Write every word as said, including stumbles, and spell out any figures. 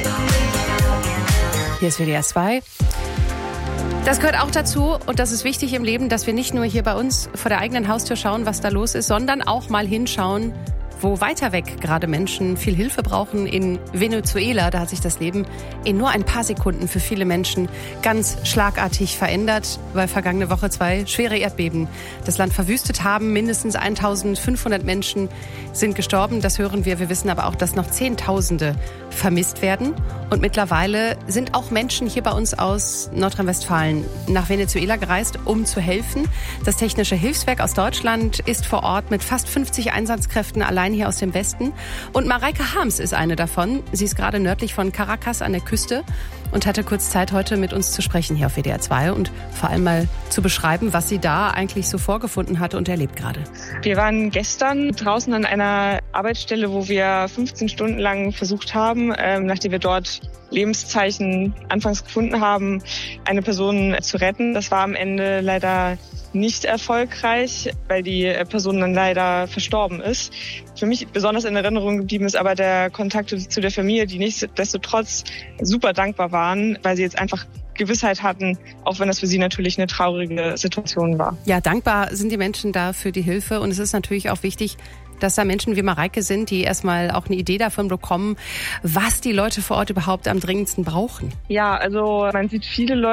Hier ist W D R zwei. Das gehört auch dazu und das ist wichtig im Leben, dass wir nicht nur hier bei uns vor der eigenen Haustür schauen, was da los ist, sondern auch mal hinschauen, wo weiter weg gerade Menschen viel Hilfe brauchen. In Venezuela, da hat sich das Leben in nur ein paar Sekunden für viele Menschen ganz schlagartig verändert, weil vergangene Woche zwei schwere Erdbeben das Land verwüstet haben. Mindestens eintausendfünfhundert Menschen sind gestorben, das hören wir. Wir wissen aber auch, dass noch Zehntausende vermisst werden. Und mittlerweile sind auch Menschen hier bei uns aus Nordrhein-Westfalen nach Venezuela gereist, um zu helfen. Das Technische Hilfswerk aus Deutschland ist vor Ort mit fast fünfzig Einsatzkräften allein hier aus dem Westen. Und Mareike Harms ist eine davon. Sie ist gerade nördlich von Caracas an der Küste und hatte kurz Zeit, heute mit uns zu sprechen hier auf W D R zwei und vor allem mal zu beschreiben, was sie da eigentlich so vorgefunden hatte und erlebt gerade. Wir waren gestern draußen an einer Arbeitsstelle, wo wir fünfzehn Stunden lang versucht haben, ähm, nachdem wir dort Lebenszeichen anfangs gefunden haben, eine Person zu retten. Das war am Ende leider nicht erfolgreich, weil die Person dann leider verstorben ist. Für mich besonders in Erinnerung geblieben ist aber der Kontakt zu der Familie, die nichtsdestotrotz super dankbar waren, weil sie jetzt einfach Gewissheit hatten, auch wenn das für sie natürlich eine traurige Situation war. Ja, dankbar sind die Menschen da für die Hilfe und es ist natürlich auch wichtig, dass da Menschen wie Mareike sind, die erstmal auch eine Idee davon bekommen, was die Leute vor Ort überhaupt am dringendsten brauchen. Ja, also man sieht viele Leute,